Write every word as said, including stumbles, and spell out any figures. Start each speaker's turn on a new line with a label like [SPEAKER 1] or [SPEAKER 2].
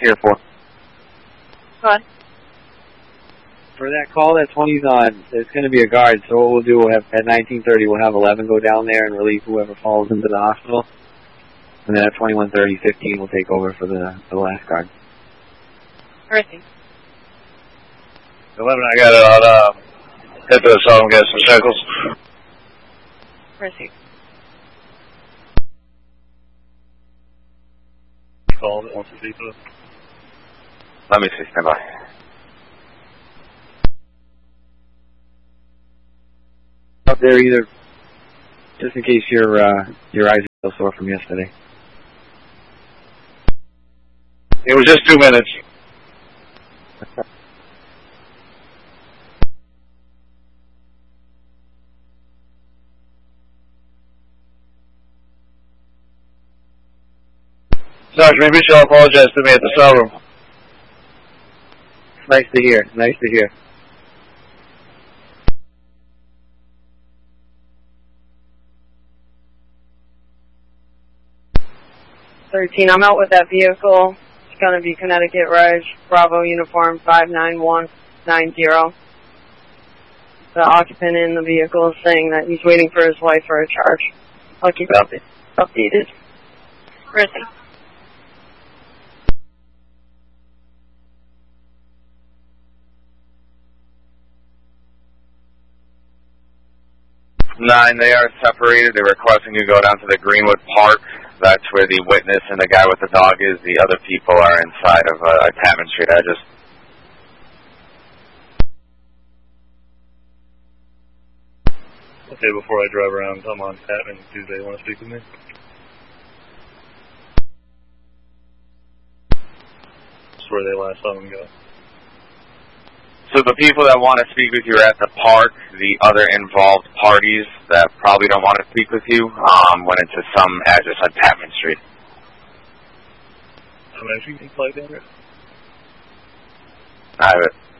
[SPEAKER 1] Here for.
[SPEAKER 2] Go ahead.
[SPEAKER 3] For that call that twenty's on, it's going to be a guard, so what we'll do, we'll have, at nineteen thirty, we'll have eleven go down there and relieve whoever falls into the hospital. And then at twenty-one thirty, fifteen will take over for the, the last guard.
[SPEAKER 2] Everything.
[SPEAKER 4] eleven, I got it on, uh, hit the asylum, get some circles.
[SPEAKER 2] Receive.
[SPEAKER 4] Call that wants to speak to us.
[SPEAKER 1] Let me see, stand by.
[SPEAKER 3] Up there either, just in case your, uh, your eyes are still sore from yesterday.
[SPEAKER 4] It was just two minutes. Sergeant, maybe she'll apologize to me at the cell room.
[SPEAKER 3] Nice to hear, nice to hear.
[SPEAKER 2] thirteen, I'm out with that vehicle. It's going to be Connecticut Reg, Bravo Uniform five nine one nine zero. The occupant in the vehicle is saying that he's waiting for his wife for a charge. I'll keep up updated. Risky.
[SPEAKER 1] Nine, they are separated. They're requesting you go down to the Greenwood Park. That's where the witness and the guy with the dog is. The other people are inside of uh, Tapman Street. I just...
[SPEAKER 4] Okay, before I drive around, I'm on Tapman. Do they want to speak with me? That's where they last saw him go.
[SPEAKER 1] So the people that want to speak with you are at the park. The other involved parties that probably don't want to speak with you um, went into some address on Tapman Street.
[SPEAKER 4] How many you can play there?
[SPEAKER 1] I have it.